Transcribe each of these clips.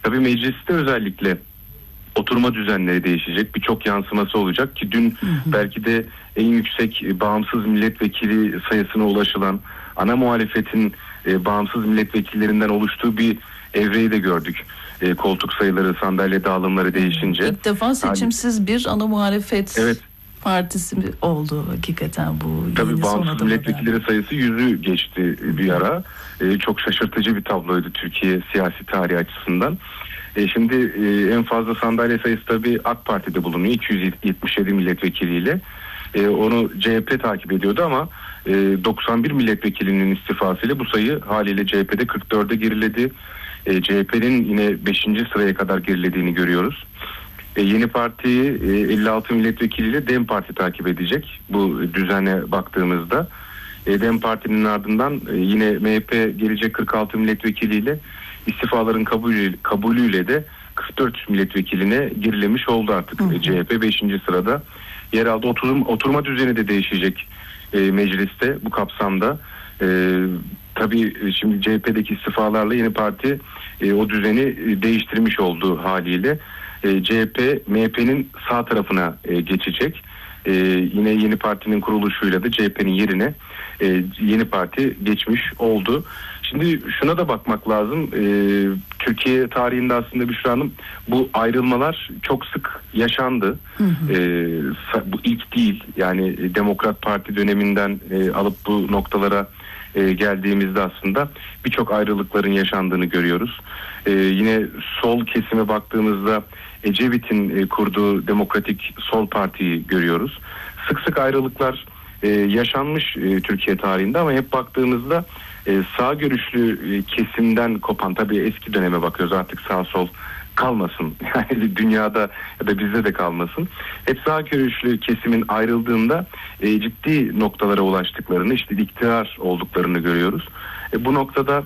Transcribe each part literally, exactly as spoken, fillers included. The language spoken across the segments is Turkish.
tabii mecliste özellikle oturma düzenleri değişecek, birçok yansıması olacak ki dün hı hı. belki de en yüksek e, bağımsız milletvekili sayısına ulaşılan ana muhalefetin e, bağımsız milletvekillerinden oluştuğu bir evreyi de gördük. E, koltuk sayıları, sandalye dağılımları değişince. İlk defa seçimsiz bir ana muhalefet evet. partisi oldu hakikaten bu. Tabii bağımsız milletvekilleri sayısı yüzü geçti bir ara. E, çok şaşırtıcı bir tabloydu Türkiye siyasi tarihi açısından. E, şimdi e, en fazla sandalye sayısı tabii AK Parti'de bulunuyor. iki yüz yetmiş yedi milletvekiliyle. E, onu C H P takip ediyordu ama e, doksan bir milletvekilinin istifasıyla bu sayı haliyle C H P'de kırk dörde geriledi. E, C H P'nin yine beşinci sıraya kadar gerilediğini görüyoruz. E, Yeni Parti'yi e, elli altı milletvekiliyle DEM Parti takip edecek bu düzene baktığımızda. E, DEM Parti'nin ardından e, yine M H P gelecek kırk altı milletvekiliyle, istifaların kabulü, kabulüyle de kırk dört milletvekiline gerilemiş oldu artık. Hı hı. C H P beşinci sırada yer aldı. Oturum, oturma düzeni de değişecek e, mecliste bu kapsamda. E, tabii şimdi C H P'deki istifalarla Yeni Parti e, o düzeni e, değiştirmiş olduğu haliyle e, C H P M H P'nin sağ tarafına e, geçecek. E, yine Yeni Parti'nin kuruluşuyla da C H P'nin yerine e, Yeni Parti geçmiş oldu. Şimdi şuna da bakmak lazım. Ee, Türkiye tarihinde aslında Büşra Hanım bu ayrılmalar çok sık yaşandı. Hı hı. Ee, bu ilk değil. Yani Demokrat Parti döneminden e, alıp bu noktalara e, geldiğimizde aslında birçok ayrılıkların yaşandığını görüyoruz. Ee, yine sol kesime baktığımızda Ecevit'in e, kurduğu Demokratik Sol Parti'yi görüyoruz. Sık sık ayrılıklar e, yaşanmış e, Türkiye tarihinde ama hep baktığımızda Ee, sağ görüşlü e, kesimden kopan, tabii eski döneme bakıyoruz, artık sağ sol kalmasın yani dünyada ya da bizde de kalmasın. Hep sağ görüşlü kesimin ayrıldığında e, ciddi noktalara ulaştıklarını, işte iktidar olduklarını görüyoruz. E, bu noktada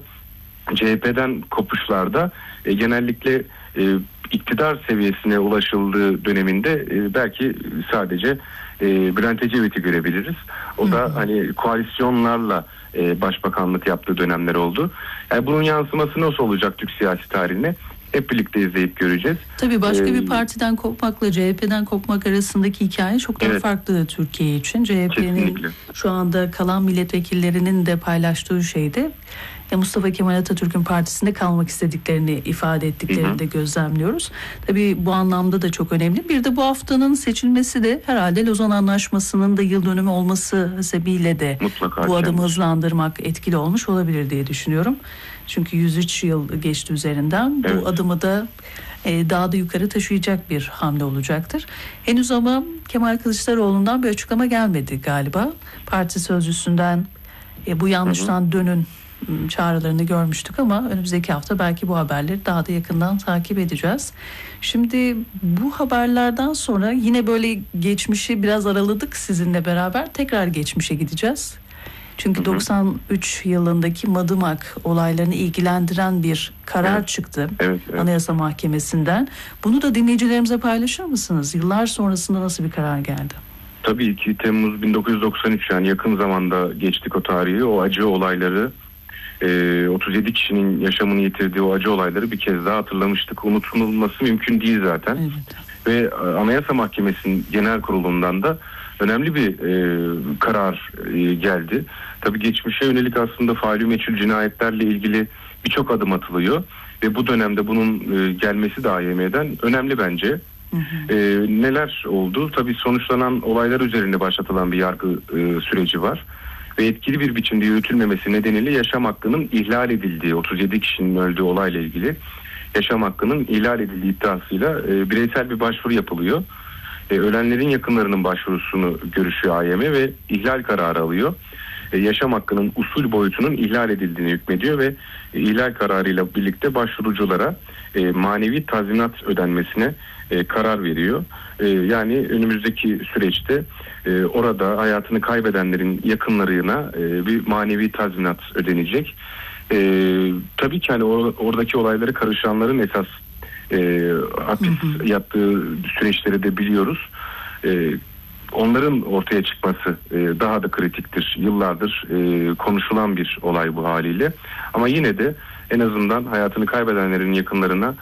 C H P'den kopuşlarda e, genellikle e, iktidar seviyesine ulaşıldığı döneminde e, belki sadece e, Bülent Ecevit'i görebiliriz. O da hani koalisyonlarla e, başbakanlık yaptığı dönemler oldu. Yani bunun yansıması nasıl olacak Türk siyasi tarihine? Hep birlikte izleyip göreceğiz. Tabii başka ee, bir partiden kopmakla C H P'den kopmak arasındaki hikaye çok daha evet. farklı Türkiye için. C H P'nin kesinlikle. Şu anda kalan milletvekillerinin de paylaştığı şeyde Mustafa Kemal Atatürk'ün partisinde kalmak istediklerini ifade ettiklerini hı hı. de gözlemliyoruz. Tabii bu anlamda da çok önemli. Bir de bu haftanın seçilmesi de herhalde Lozan Anlaşması'nın da yıl dönümü olması sebebiyle de mutlaka bu adımı hızlandırmak etkili olmuş olabilir diye düşünüyorum. Çünkü yüz üç yıl geçti üzerinden. Evet. Bu adımı da e, daha da yukarı taşıyacak bir hamle olacaktır. Henüz ama Kemal Kılıçdaroğlu'ndan bir açıklama gelmedi galiba. Parti sözcüsünden e, bu yanlıştan hı hı. dönün çağrılarını görmüştük ama önümüzdeki hafta belki bu haberleri daha da yakından takip edeceğiz. Şimdi bu haberlerden sonra yine böyle geçmişi biraz araladık sizinle beraber. Tekrar geçmişe gideceğiz. Çünkü hı hı. doksan üç yılındaki Madımak olaylarını ilgilendiren bir karar evet. çıktı evet, evet. Anayasa Mahkemesi'nden. Bunu da dinleyicilerimize paylaşır mısınız? Yıllar sonrasında nasıl bir karar geldi? Tabii ki Temmuz bin dokuz yüz doksan üç, yani yakın zamanda geçtik o tarihi, o acı olayları. otuz yedi kişinin yaşamını yitirdiği o acı olayları bir kez daha hatırlamıştık. Unutulması mümkün değil zaten. Evet. Ve Anayasa Mahkemesi'nin genel kurulundan da önemli bir e, karar e, geldi. Tabii geçmişe yönelik aslında faili meçhul cinayetlerle ilgili birçok adım atılıyor. Ve bu dönemde bunun e, gelmesi de A Y M'den önemli bence. Hı hı. E, neler oldu? Tabii sonuçlanan olaylar üzerinde başlatılan bir yargı e, süreci var. Ve etkili bir biçimde yürütülmemesi nedeniyle yaşam hakkının ihlal edildiği, otuz yedi kişinin öldüğü olayla ilgili yaşam hakkının ihlal edildiği iddiasıyla e, bireysel bir başvuru yapılıyor. E, ölenlerin yakınlarının başvurusunu görüşüyor A Y M ve ihlal kararı alıyor. E, yaşam hakkının usul boyutunun ihlal edildiğini hükmediyor ve e, ihlal kararıyla birlikte başvuruculara e, manevi tazminat ödenmesine e, karar veriyor. E, yani önümüzdeki süreçte e, orada hayatını kaybedenlerin yakınlarına e, bir manevi tazminat ödenecek. E, tabii ki hani or- oradaki olaylara karışanların esas e, hapis hı hı. yattığı süreçleri de biliyoruz. E, onların ortaya çıkması e, daha da kritiktir. Yıllardır e, konuşulan bir olay bu haliyle. Ama yine de en azından hayatını kaybedenlerin yakınlarına